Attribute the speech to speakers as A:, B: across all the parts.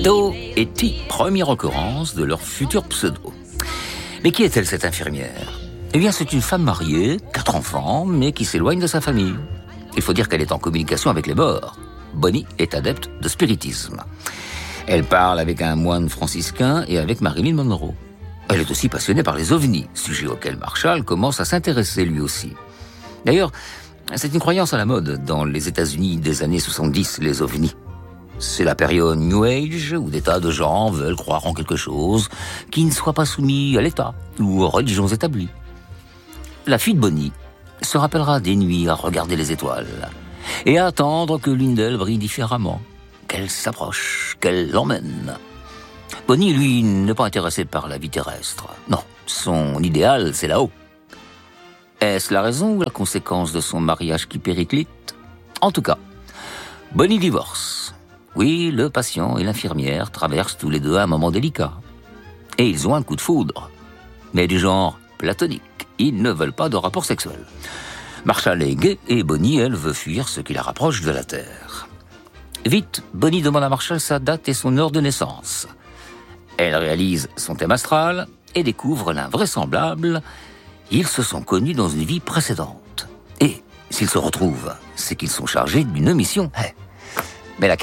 A: Do et Ti, première occurrence de leur futur pseudo. Mais qui est-elle, cette infirmière ? Eh bien, c'est une femme mariée, 4 enfants, mais qui s'éloigne de sa famille. Il faut dire qu'elle est en communication avec les morts. Bonnie est adepte de spiritisme. Elle parle avec un moine franciscain et avec Marilyn Monroe. Elle est aussi passionnée par les ovnis, sujet auquel Marshall commence à s'intéresser lui aussi. D'ailleurs, c'est une croyance à la mode dans les États-Unis des années 70, les ovnis. C'est la période New Age où des tas de gens veulent croire en quelque chose qui ne soit pas soumis à l'État ou aux religions établies. La fille de Bonnie se rappellera des nuits à regarder les étoiles et à attendre que l'une d'elles brille différemment, qu'elle s'approche, qu'elle l'emmène. Bonnie, lui, n'est pas intéressé par la vie terrestre. Non, son idéal, c'est là-haut. Est-ce la raison ou la conséquence de son mariage qui périclite ? En tout cas, Bonnie divorce. Oui, le patient et l'infirmière traversent tous les deux un moment délicat. Et ils ont un coup de foudre. Mais du genre platonique. Ils ne veulent pas de rapport sexuel. Marshall est gay et Bonnie, elle, veut fuir ce qui la rapproche de la Terre. Vite, Bonnie demande à Marshall sa date et son heure de naissance. Elle réalise son thème astral et découvre l'invraisemblable. Ils se sont connus dans une vie précédente. Et s'ils se retrouvent, c'est qu'ils sont chargés d'une mission. Mais laquelle ?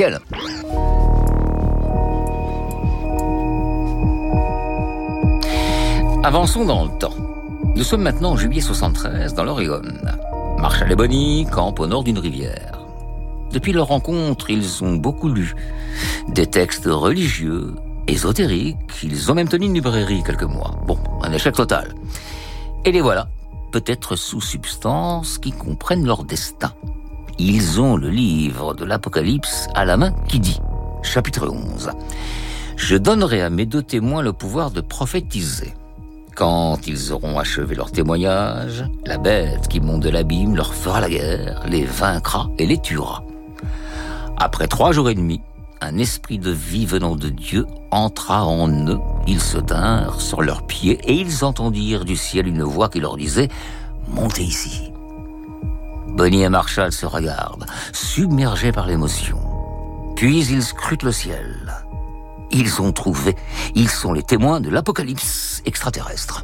A: Avançons dans le temps. Nous sommes maintenant en juillet 73, dans l'Oregon. Marshall et Bonnie campent au nord d'une rivière. Depuis leur rencontre, ils ont beaucoup lu. Des textes religieux, ésotériques, ils ont même tenu une librairie quelques mois. Bon, un échec total. Et les voilà, peut-être sous substance, qui comprennent leur destin. Ils ont le livre de l'Apocalypse à la main qui dit, chapitre 11, « Je donnerai à mes 2 témoins le pouvoir de prophétiser. Quand ils auront achevé leur témoignage, la bête qui monte de l'abîme leur fera la guerre, les vaincra et les tuera. Après 3 jours et demi, un esprit de vie venant de Dieu entra en eux. Ils se tinrent sur leurs pieds et ils entendirent du ciel une voix qui leur disait « Montez ici ». Bonnie et Marshall se regardent, submergés par l'émotion. Puis ils scrutent le ciel. Ils ont trouvé, ils sont les témoins de l'apocalypse extraterrestre.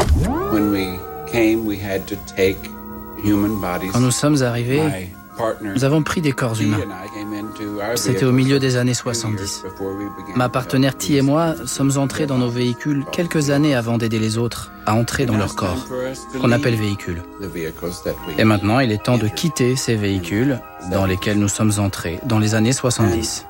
B: Quand nous sommes arrivés, nous avons pris des corps humains. C'était au milieu des années 70. Ma partenaire Ti et moi sommes entrés dans nos véhicules quelques années avant d'aider les autres à entrer dans leur corps, qu'on appelle véhicules. Et maintenant, il est temps de quitter ces véhicules dans lesquels nous sommes entrés dans les années 70.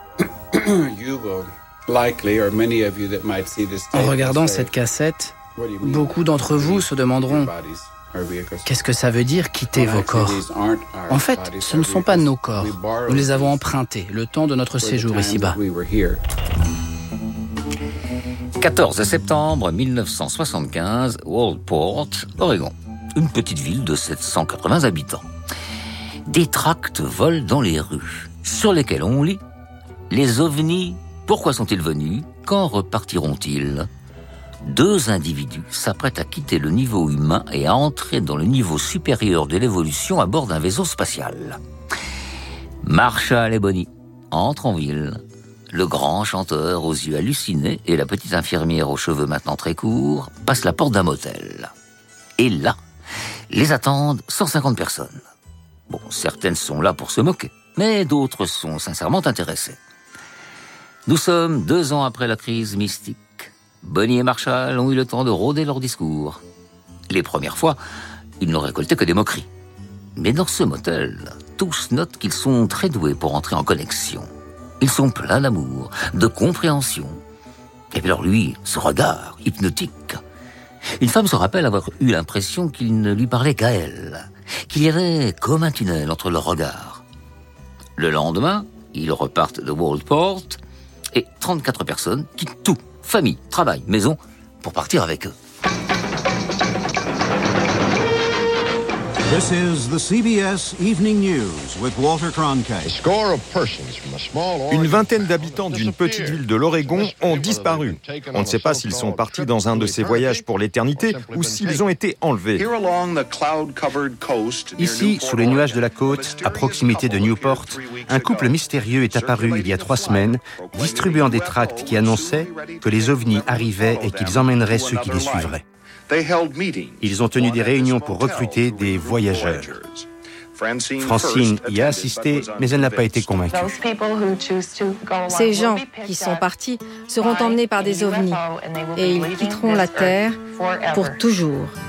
B: En regardant cette cassette, beaucoup d'entre vous se demanderont « Qu'est-ce que ça veut dire quitter vos corps ?» En fait, ce ne sont pas nos corps. Nous les avons empruntés le temps de notre séjour ici-bas.
A: 14 septembre 1975, Walport, Oregon. Une petite ville de 780 habitants. Des tracts volent dans les rues, sur lesquels on lit « Les ovnis, pourquoi sont-ils venus ? Quand repartiront-ils » 2 individus s'apprêtent à quitter le niveau humain et à entrer dans le niveau supérieur de l'évolution à bord d'un vaisseau spatial. Marshall et Bonnie entrent en ville. Le grand chanteur aux yeux hallucinés et la petite infirmière aux cheveux maintenant très courts passent la porte d'un motel. Et là, les attendent 150 personnes. Bon, certaines sont là pour se moquer, mais d'autres sont sincèrement intéressées. Nous sommes 2 ans après la crise mystique. Bonnie et Marshall ont eu le temps de rôder leur discours. Les premières fois, ils n'ont récolté que des moqueries. Mais dans ce motel, tous notent qu'ils sont très doués pour entrer en connexion. Ils sont pleins d'amour, de compréhension. Et puis alors lui, ce regard hypnotique. Une femme se rappelle avoir eu l'impression qu'il ne lui parlait qu'à elle, qu'il y avait comme un tunnel entre leurs regards. Le lendemain, ils repartent de Walport et 34 personnes quittent tout. Famille, travail, maison, pour partir avec eux.
C: This is the CBS Evening News with Walter Cronkite.
D: Une vingtaine d'habitants d'une petite ville de l'Oregon ont disparu. On ne sait pas s'ils sont partis dans un de ces voyages pour l'éternité ou s'ils ont été enlevés.
E: Ici, sous les nuages de la côte, à proximité de Newport, un couple mystérieux est apparu il y a 3 semaines, distribuant des tracts qui annonçaient que les ovnis arrivaient et qu'ils emmèneraient ceux qui les suivraient. Ils ont tenu des réunions pour recruter des voyageurs. Francine y a assisté, mais elle n'a pas été convaincue.
F: Ces gens qui sont partis seront emmenés par des ovnis et ils quitteront la Terre pour toujours.